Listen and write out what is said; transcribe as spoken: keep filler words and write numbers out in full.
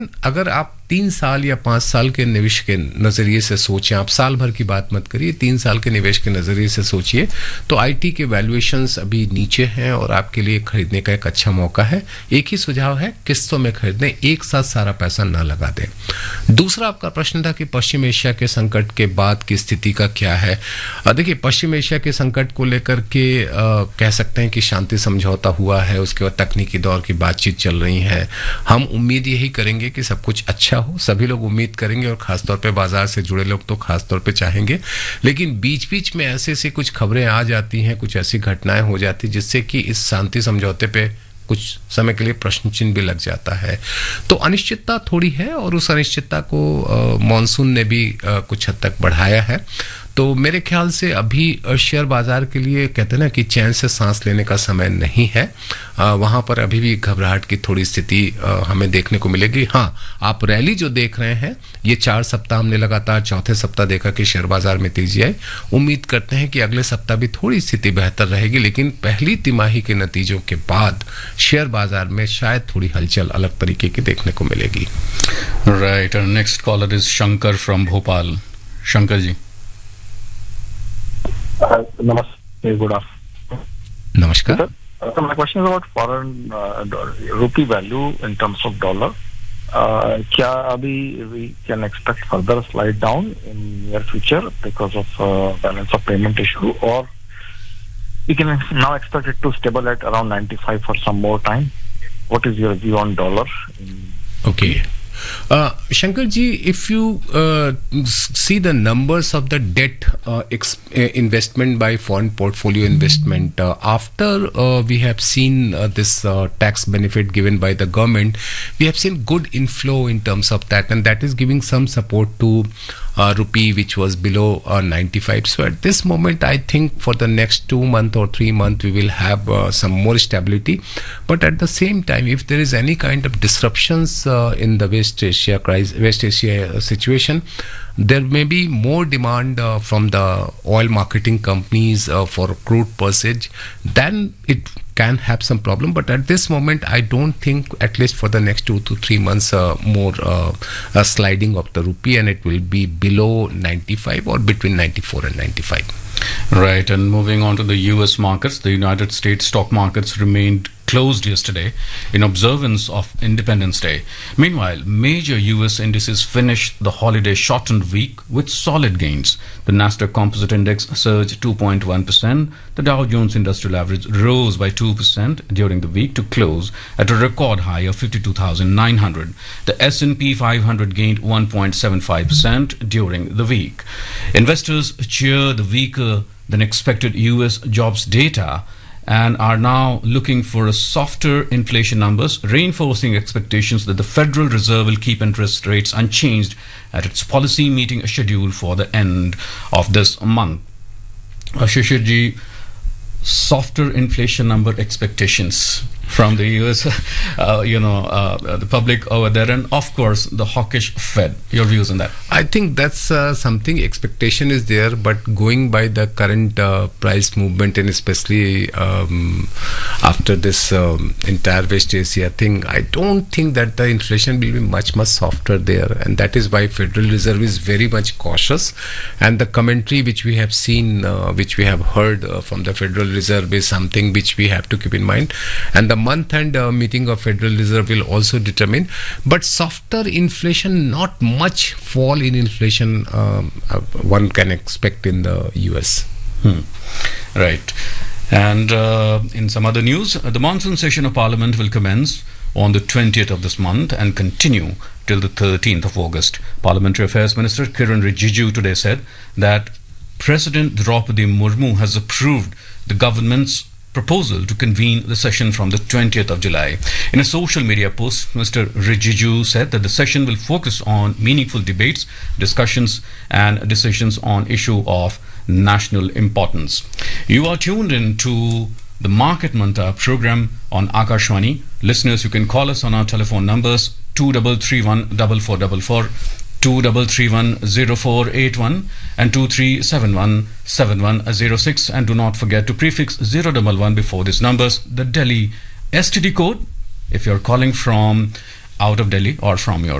अगर आप तीन साल या पाँच साल के निवेश के नज़रिए से सोचें, आप साल भर की बात मत करिए, तीन साल के निवेश के नज़रिए से सोचिए, तो आईटी के वैल्यूएशंस अभी नीचे हैं और आपके लिए खरीदने का एक अच्छा मौका है। एक ही सुझाव है, किस्तों में खरीदें, एक साथ सारा पैसा ना लगा दें। दूसरा आपका प्रश्न था कि पश्चिम एशिया के संकट के बाद की स्थिति का क्या है। देखिए, पश्चिम एशिया के संकट को लेकर के आ, कह सकते हैं कि शांति समझौता हुआ है, उसके बाद तकनीकी दौर की बातचीत चल रही है। हम उम्मीद यही करेंगे कि सब कुछ अच्छा हो, सभी लोग उम्मीद करेंगे और खासतौर पे बाजार से जुड़े लोग तो खासतौर पे चाहेंगे। लेकिन बीच बीच में ऐसे ऐसी कुछ खबरें आ जाती हैं, कुछ ऐसी घटनाएं हो जाती जिससे कि इस शांति समझौते पे कुछ समय के लिए प्रश्न चिन्ह भी लग जाता है। तो अनिश्चितता थोड़ी है और उस अनिश्चितता को मॉनसून ने भी आ, कुछ हद तक बढ़ाया है। तो मेरे ख्याल से अभी शेयर बाजार के लिए कहते हैं ना कि चैन से सांस लेने का समय नहीं है। वहां पर अभी भी घबराहट की थोड़ी स्थिति हमें देखने को मिलेगी। हाँ, आप रैली जो देख रहे हैं, ये चार सप्ताह हमने लगातार चौथे सप्ताह देखा कि शेयर बाजार में तेजी आई। उम्मीद करते हैं कि अगले सप्ताह भी थोड़ी स्थिति बेहतर रहेगी, लेकिन पहली तिमाही के नतीजों के बाद शेयर बाजार में शायद थोड़ी हलचल अलग तरीके की देखने को मिलेगी। Right, next collar is Shankar from Bhopal. Shankar ji. Uh, Namaste, good afternoon. Namaskar. Sir, uh, so my question is about foreign uh, rupee value in terms of dollar. Uh, क्या अभी we can expect further slide down in near future because of uh, balance of payment issue, or we can now expect it to stable at around ninety-five for some more time? What is your view on dollar? Okay. Uh, Shankar ji, if you uh, see the numbers of the debt uh, ex- uh, investment by foreign portfolio investment, uh, after uh, we have seen uh, this uh, tax benefit given by the government, we have seen good inflow in terms of that, and that is giving some support to uh, rupee, which was below uh, ninety-five. So at this moment, I think for the next two month or three month, we will have uh, some more stability. But at the same time, if there is any kind of disruptions uh, in the West Asia crisis, West Asia situation, there may be more demand uh, from the oil marketing companies uh, for crude purchase, then it can have some problem. But at this moment, I don't think, at least for the next two to three months, uh, more uh, a sliding of the rupee, and it will be below ninety-five or between ninety-four and ninety-five. Right, and moving on to the U S markets, the United States stock markets remained closed yesterday in observance of Independence Day. Meanwhile, major U S indices finished the holiday shortened week with solid gains. The Nasdaq Composite Index surged two point one percent. The Dow Jones Industrial Average rose by two percent during the week to close at a record high of fifty-two thousand nine hundred. The S and P five hundred gained one point seven five percent during the week. Investors cheer the weaker than expected U S jobs data and are now looking for a softer inflation numbers, reinforcing expectations that the Federal Reserve will keep interest rates unchanged at its policy meeting scheduled for the end of this month. Uh, Shishir ji, softer inflation number expectations from the U S, uh, you know, uh, the public over there, and of course the hawkish Fed. Your views on that? I think that's uh, something, expectation is there, but going by the current uh, price movement, and especially um, after this um, entire West Asia thing, I don't think that the inflation will be much much softer there, and that is why Federal Reserve is very much cautious. And the commentary which we have seen, uh, which we have heard uh, from the Federal Reserve is something which we have to keep in mind, and the month end uh, meeting of Federal Reserve will also determine. But softer inflation, not much fall in inflation um, uh, one can expect in the U S. Hmm. Right. And uh, in some other news, uh, the monsoon session of Parliament will commence on the twentieth of this month and continue till the thirteenth of August. Parliamentary Affairs Minister Kiran Rijiju today said that President Draupadi Murmu has approved the government's proposal to convene the session from the twentieth of July. In a social media post, Mister Rijiju said that the session will focus on meaningful debates, discussions, and decisions on issue of national importance. You are tuned in to the Market Manta program on Akashwani. Listeners, you can call us on our telephone numbers two three three one four four four four, two three three one zero four eight one and two three seven one seven one zero six, and do not forget to prefix zero one one before these numbers. The Delhi S T D code, if you're calling from out of Delhi or from your